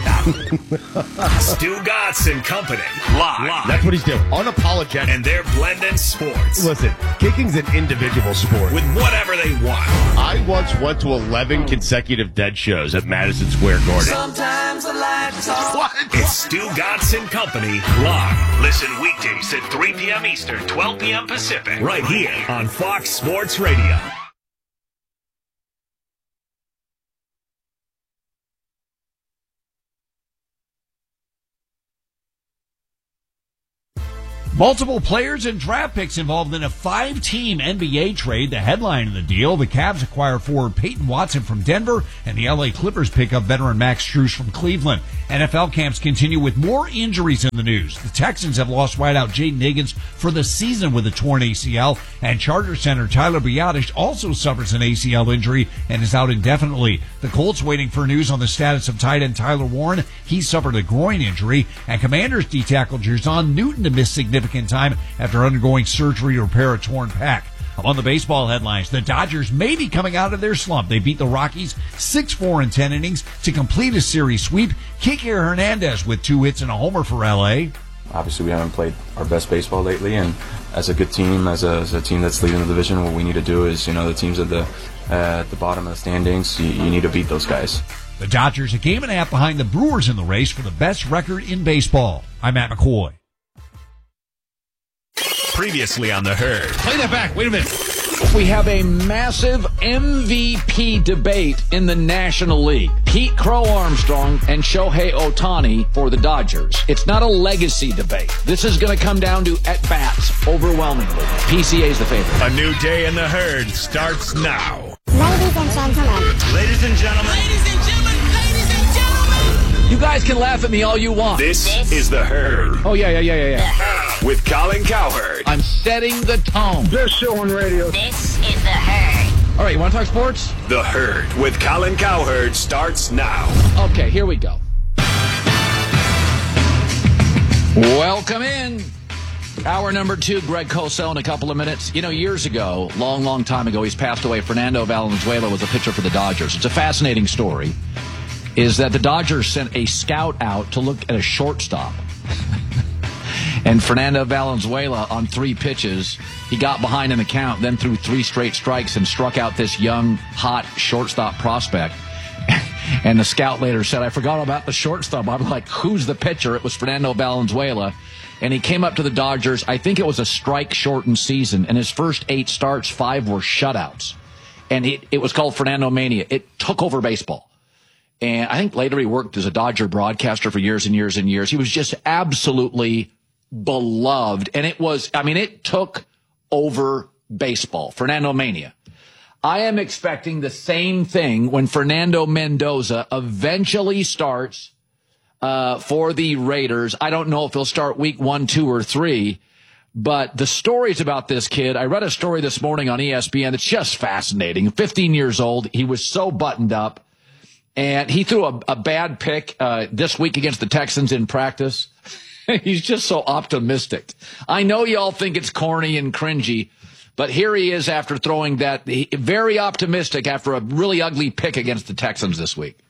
that. Stu Gatz and Company. Live. Live. That's what he's doing. Unapologetic. And they're blending sports. Listen, kicking's an individual sport. With whatever they want. I once went to eleven consecutive dead shows at Madison Square Garden. Sometimes I like to talk. What? It's Stu Gatz and Company live. Listen weekdays at three p.m. Eastern, twelve p.m. Pacific. Right here on Fox Sports Radio. Multiple players and draft picks involved in a five-team N B A trade. The headline of the deal, the Cavs acquire forward Peyton Watson from Denver, and the L A Clippers pick up veteran Max Strus from Cleveland. N F L camps continue with more injuries in the news. The Texans have lost wideout Jaden Higgins for the season with a torn A C L, and Charger center Tyler Biadasz also suffers an A C L injury and is out indefinitely. The Colts waiting for news on the status of tight end Tyler Warren. He suffered a groin injury, and Commanders D-tackle Jer'Zhan Newton to miss significant time after undergoing surgery to repair a torn pec. On the baseball headlines, the Dodgers may be coming out of their slump. They beat the Rockies six four in ten innings to complete a series sweep. Kike Hernandez with two hits and a homer for L A. Obviously, we haven't played our best baseball lately, and as a good team, as a, as a team that's leading the division, what we need to do is, you know, the teams at the uh, at the bottom of the standings, you, you need to beat those guys. The Dodgers a game and a half behind the Brewers in the race for the best record in baseball. I'm Matt McCoy. Previously on The Herd. Play that back. Wait a minute. We have a massive M V P debate in the National League. Pete Crow Armstrong and Shohei Ohtani for the Dodgers. It's not a legacy debate. This is going to come down to at-bats overwhelmingly. P C A's the favorite. A new day in The Herd starts now. Ladies and gentlemen. Ladies and gentlemen. Ladies and gentlemen. Ladies and gentlemen. You guys can laugh at me all you want. This, this is The Herd. Oh, yeah, yeah, yeah, yeah, yeah. With Colin Cowherd. I'm setting the tone. Best show on radio. This is The Herd. All right, you want to talk sports? The Herd with Colin Cowherd starts now. Okay, here we go. Welcome in. Hour number two, Greg Cosell in a couple of minutes. You know, years ago, long, long time ago, he's passed away. Fernando Valenzuela was a pitcher for the Dodgers. It's a fascinating story, is that the Dodgers sent a scout out to look at a shortstop. And Fernando Valenzuela, on three pitches, he got behind in the count, then threw three straight strikes and struck out this young, hot shortstop prospect. And the scout later said, I forgot about the shortstop. I'm like, who's the pitcher? It was Fernando Valenzuela. And he came up to the Dodgers. I think it was a strike-shortened season. And his first eight starts, five were shutouts. And it, it was called Fernando Mania. It took over baseball. And I think later he worked as a Dodger broadcaster for years and years and years. He was just absolutely beloved. And it was, I mean, it took over baseball. Fernando Mania. I am expecting the same thing when Fernando Mendoza eventually starts uh, for the Raiders. I don't know if he'll start week one, two, or three, but the stories about this kid, I read a story this morning on E S P N that's just fascinating. fifteen years old. He was so buttoned up, and he threw a, a bad pick uh, this week against the Texans in practice. He's just so optimistic. I know y'all think it's corny and cringy, but here he is after throwing that, very optimistic after a really ugly pick against the Texans this week.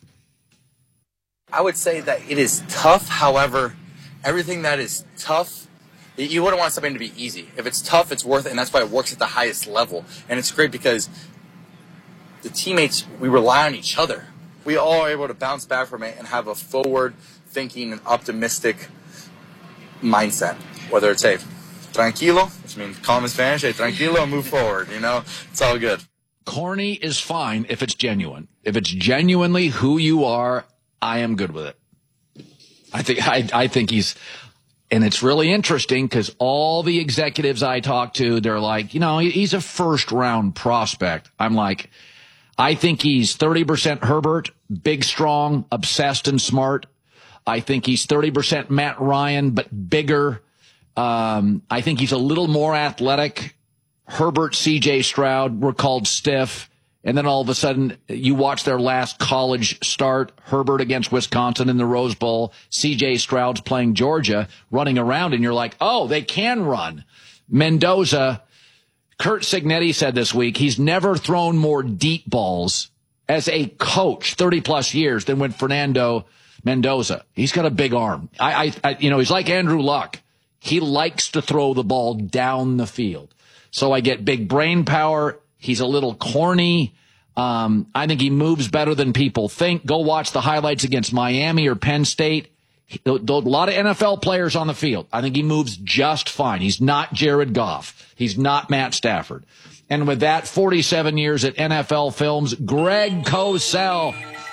I would say that it is tough. However, everything that is tough, you wouldn't want something to be easy. If it's tough, it's worth it, and that's why it works at the highest level. And it's great because the teammates, we rely on each other. We all are able to bounce back from it and have a forward-thinking and optimistic mindset, whether it's, hey, tranquilo, which means calm in Spanish, hey, tranquilo, move forward, you know, it's all good. Corny is fine if it's genuine. If it's genuinely who you are, I am good with it. I think, I, I think he's, and it's really interesting because all the executives I talk to, they're like, you know, he's a first round prospect. I'm like, I think he's thirty percent Herbert, big, strong, obsessed, and smart. I think he's thirty percent Matt Ryan, but bigger. Um, I think he's a little more athletic. Herbert, C J Stroud were called stiff. And then all of a sudden, you watch their last college start, Herbert against Wisconsin in the Rose Bowl, C J Stroud's playing Georgia, running around, and you're like, oh, they can run. Mendoza, Kurt Signetti said this week, he's never thrown more deep balls as a coach, thirty-plus years, than when Fernando Mendoza. He's got a big arm. I, I, I, you know, he's like Andrew Luck. He likes to throw the ball down the field. So I get big brain power. He's a little corny. Um, I think he moves better than people think. Go watch the highlights against Miami or Penn State. He, a lot of N F L players on the field. I think he moves just fine. He's not Jared Goff. He's not Matt Stafford. And with that, forty-seven years at N F L Films, Greg Cosell.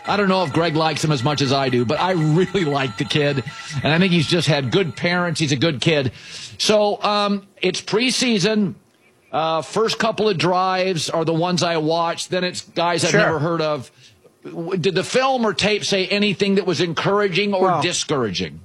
I don't know if Greg likes him as much as I do, but I really like the kid, and I think he's just had good parents. He's a good kid. So um, it's preseason. Uh, first couple of drives are the ones I watched. Then it's guys I've Sure. never heard of. Did the film or tape say anything that was encouraging or Well, discouraging?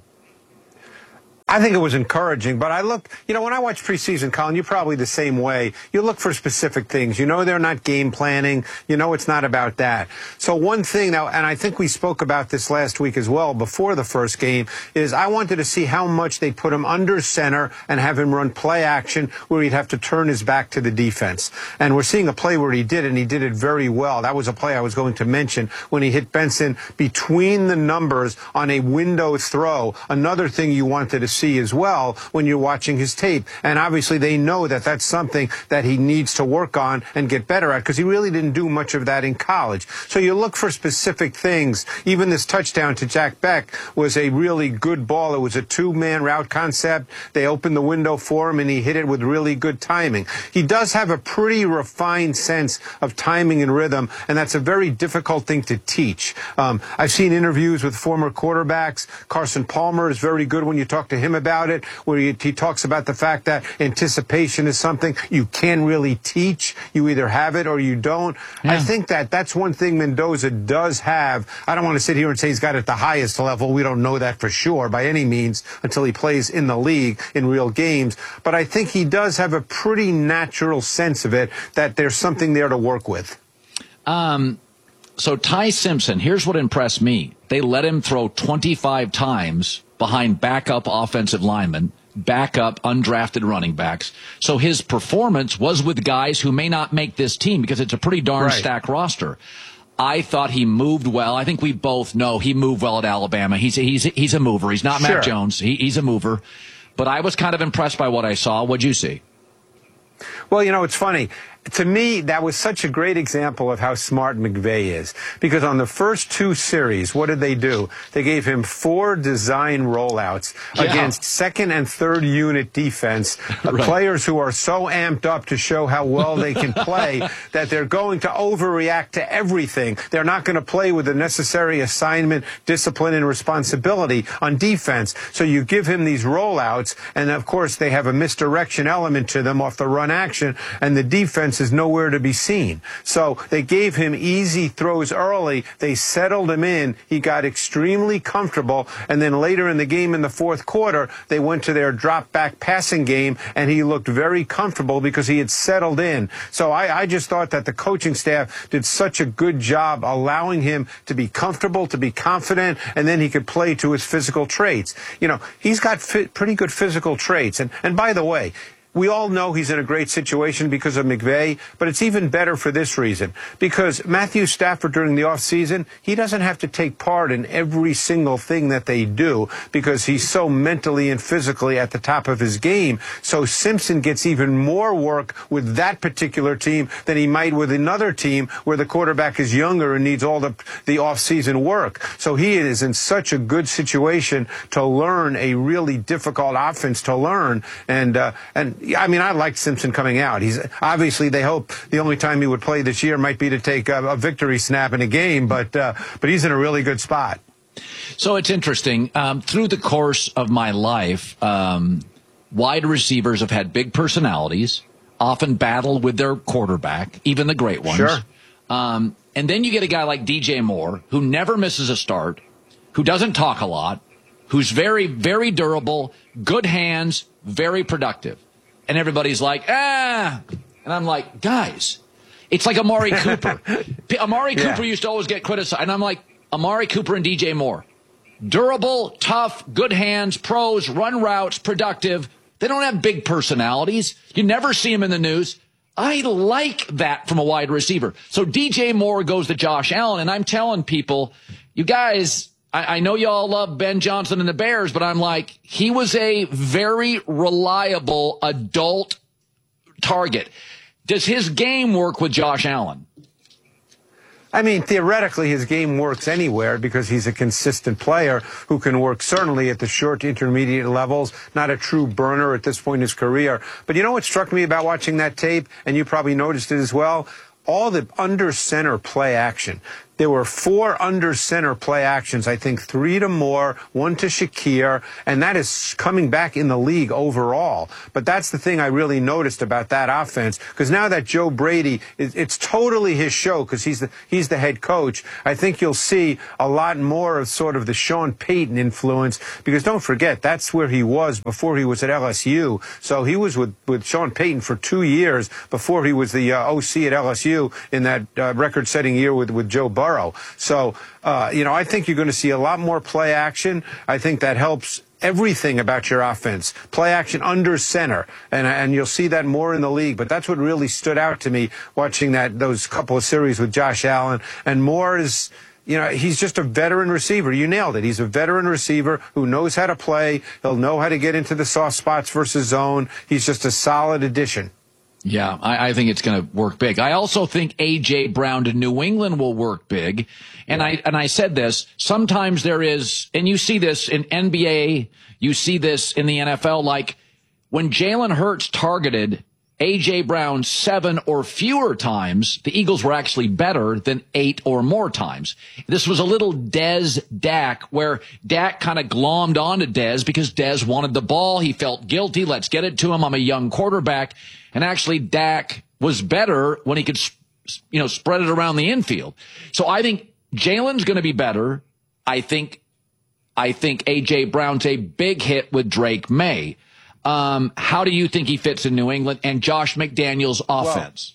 I think it was encouraging, but I look, you know, when I watch preseason, Colin, you're probably the same way. You look for specific things. You know they're not game planning. You know it's not about that. So one thing now, and I think we spoke about this last week as well before the first game, is I wanted to see how much they put him under center and have him run play action where he'd have to turn his back to the defense. And we're seeing a play where he did, and he did it very well. That was a play I was going to mention when he hit Benson between the numbers on a window throw. Another thing you wanted to see as well when you're watching his tape. And obviously they know that that's something that he needs to work on and get better at, because he really didn't do much of that in college. So you look for specific things. Even this touchdown to Jack Beck was a really good ball. It was a two-man route concept. They opened the window for him, and he hit it with really good timing. He does have a pretty refined sense of timing and rhythm, and that's a very difficult thing to teach. Um, I've seen interviews with former quarterbacks. Carson Palmer is very good when you talk to him about it, where he, he talks about the fact that anticipation is something you can't really teach. You either have it or you don't. Yeah. I think that that's one thing Mendoza does have. I don't want to sit here and say he's got it at the highest level. We don't know that for sure by any means until he plays in the league in real games. But I think he does have a pretty natural sense of it, that there's something there to work with. Um, so Ty Simpson, here's what impressed me. They let him throw twenty-five times behind backup offensive linemen, backup undrafted running backs. So his performance was with guys who may not make this team, because it's a pretty darn Right. stacked roster. I thought he moved well. I think we both know he moved well at Alabama. He's a, he's a, he's a mover. He's not Sure. Mac Jones. He, he's a mover. But I was kind of impressed by what I saw. What'd you see? Well, you know, it's funny. To me, that was such a great example of how smart McVay is. Because on the first two series, what did they do? They gave him four design rollouts Yeah. against second and third unit defense. uh, Right. Players who are so amped up to show how well they can play that they're going to overreact to everything. They're not going to play with the necessary assignment, discipline, and responsibility on defense. So you give him these rollouts, and of course they have a misdirection element to them off the run action, and the defense is nowhere to be seen. So they gave him easy throws early. They settled him in. He got extremely comfortable. And then later in the game in the fourth quarter, they went to their drop back passing game, and he looked very comfortable because he had settled in. So I, I just thought that the coaching staff did such a good job allowing him to be comfortable, to be confident, and then he could play to his physical traits. You know, he's got fit, pretty good physical traits. And, and by the way, we all know he's in a great situation because of McVay, but it's even better for this reason. Because Matthew Stafford during the offseason, he doesn't have to take part in every single thing that they do because he's so mentally and physically at the top of his game. So Simpson gets even more work with that particular team than he might with another team where the quarterback is younger and needs all the, the offseason work. So he is in such a good situation to learn a really difficult offense to learn. And, uh, and, I mean, I like Simpson coming out. He's obviously, they hope the only time he would play this year might be to take a, a victory snap in a game, but uh, but he's in a really good spot. So it's interesting. Um, through the course of my life, um, wide receivers have had big personalities, often battle with their quarterback, even the great ones. Sure. Um, and then you get a guy like D J Moore, who never misses a start, who doesn't talk a lot, who's very, very durable, good hands, very productive. And everybody's like, ah. And I'm like, guys, it's like Amari Cooper. Amari Yeah. Cooper used to always get criticized. And I'm like, Amari Cooper and D J Moore. Durable, tough, good hands, pros, run routes, productive. They don't have big personalities. You never see them in the news. I like that from a wide receiver. So D J Moore goes to Josh Allen, and I'm telling people, you guys, I, I know y'all love Ben Johnson and the Bears, but I'm like, he was a very reliable adult target. Does his game work with Josh Allen? I mean, theoretically, his game works anywhere because he's a consistent player who can work certainly at the short to intermediate levels, not a true burner at this point in his career. But you know what struck me about watching that tape, and you probably noticed it as well? All the under center play action. there were four under center play actions. I think three to Moore, one to Shakir, and that is coming back in the league overall. But that's the thing I really noticed about that offense, because now that Joe Brady, it's totally his show because he's the, he's the head coach. I think you'll see a lot more of sort of the Sean Payton influence, because don't forget, that's where he was before he was at L S U. So he was with, with Sean Payton for two years before he was the uh, O C at L S U in that uh, record-setting year with, with Joe Burrow. So, uh, you know, I think you're going to see a lot more play action. I think that helps everything about your offense. Play action under center, and and you'll see that more in the league. But that's what really stood out to me watching that those couple of series with Josh Allen. And Moore is, you know, he's just a veteran receiver. You nailed it. He's a veteran receiver who knows how to play. He'll know how to get into the soft spots versus zone. He's just a solid addition. Yeah, I, I think it's going to work big. I also think A J. Brown to New England will work big. And yeah. I and I said this, sometimes there is, and you see this in N B A, you see this in the N F L, like when Jalen Hurts targeted A J. Brown seven or fewer times, the Eagles were actually better than eight or more times. This was a little Dez Dak, where Dak kind of glommed onto Dez because Dez wanted the ball. He felt guilty. Let's get it to him. I'm a young quarterback. And actually, Dak was better when he could, you know, spread it around the infield. So I think Jalen's going to be better. I think, I think A J. Brown's a big hit with Drake May. Um, how do you think he fits in New England and Josh McDaniels' offense? Well,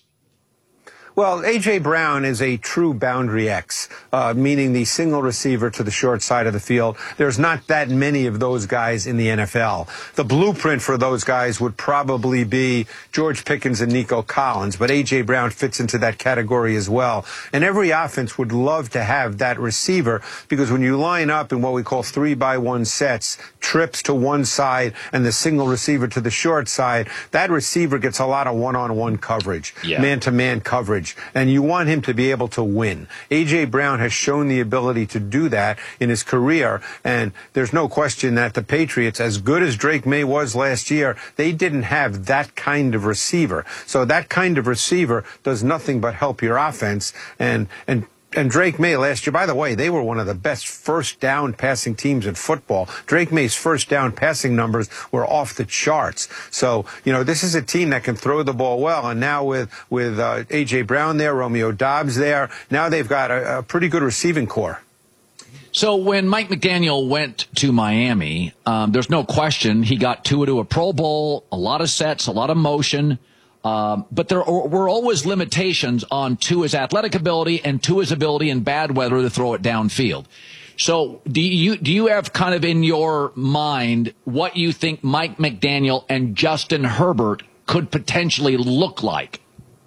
Well, A J. Brown is a true boundary X, uh, meaning the single receiver to the short side of the field. There's not that many of those guys in the N F L. The blueprint for those guys would probably be George Pickens and Nico Collins, but A J. Brown fits into that category as well. And every offense would love to have that receiver, because when you line up in what we call three by one sets, trips to one side and the single receiver to the short side, that receiver gets a lot of one-on-one coverage, yeah. man-to-man coverage. And you want him to be able to win. A J. Brown has shown the ability to do that in his career, and there's no question that the Patriots, as good as Drake May was last year, they didn't have that kind of receiver. So that kind of receiver does nothing but help your offense. And and And Drake May last year, by the way, they were one of the best first down passing teams in football. Drake May's first down passing numbers were off the charts. So, you know, this is a team that can throw the ball well. And now with, with uh, A J. Brown there, Romeo Doubs there, now they've got a, a pretty good receiving core. So when Mike McDaniel went to Miami, um, there's no question he got Tua to a Pro Bowl, a lot of sets, a lot of motion. Um, but there were always limitations on Tua's athletic ability and Tua's ability in bad weather to throw it downfield. So do you do you have kind of in your mind what you think Mike McDaniel and Justin Herbert could potentially look like?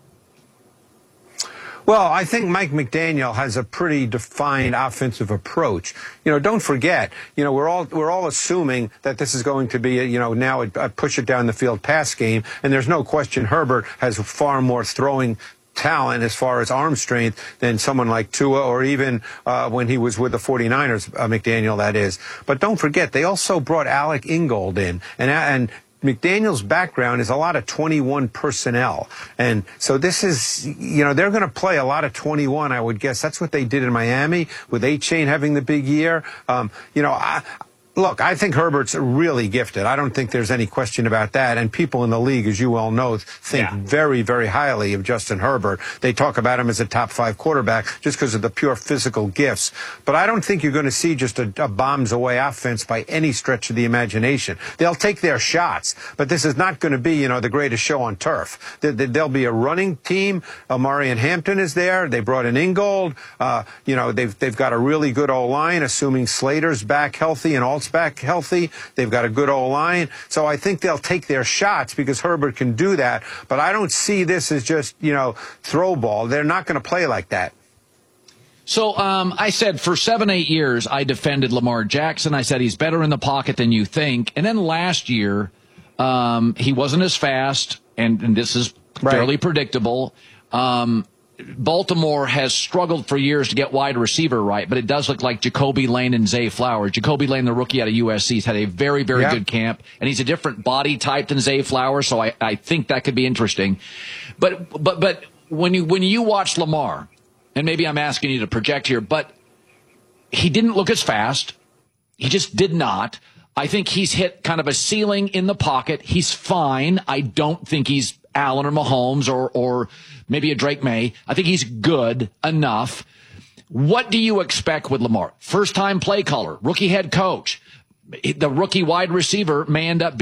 Well, I think Mike McDaniel has a pretty defined offensive approach. You know, don't forget, you know, we're all we're all assuming that this is going to be, a, you know, now a, a push it down the field pass game, and there's no question Herbert has far more throwing talent as far as arm strength than someone like Tua, or even uh, when he was with the forty-niners, uh, McDaniel, that is. But don't forget, they also brought Alec Ingold in, and and McDaniel's background is a lot of twenty-one personnel. And so this is, you know, they're going to play a lot of twenty-one, I would guess. That's what they did in Miami with A-Chain having the big year. Um, you know, I... Look, I think Herbert's really gifted. I don't think there's any question about that. And people in the league, as you well know, think yeah. very, very highly of Justin Herbert. They talk about him as a top five quarterback just because of the pure physical gifts. But I don't think you're going to see just a, a bombs-away offense by any stretch of the imagination. They'll take their shots, but this is not going to be, you know, the greatest show on turf. There'll be a running team. Omarion Hampton is there. They brought in Ingold. Uh, you know, they've, they've got a really good O-line, assuming Slater's back healthy and all back healthy. They've got a good O-line. So I think they'll take their shots because Herbert can do that. But I don't see this as just, you know, throw ball. They're not going to play like that. So um, I said for seven, eight years, I defended Lamar Jackson. I said he's better in the pocket than you think. And then last year, um, he wasn't as fast, and, and this is fairly right. predictable. Um Baltimore has struggled for years to get wide receiver right, but it does look like Jacoby Lane and Zay Flowers. Jacoby Lane, the rookie out of U S C, has had a very, very yep. good camp, and he's a different body type than Zay Flowers, so I, I think that could be interesting. But but but when you when you watch Lamar, and maybe I'm asking you to project here, but he didn't look as fast. He just did not. I think he's hit kind of a ceiling in the pocket. He's fine. I don't think he's Allen or Mahomes or, or maybe a Drake May. I think he's good enough. What do you expect with Lamar? First time play caller, rookie head coach. The rookie wide receiver may end up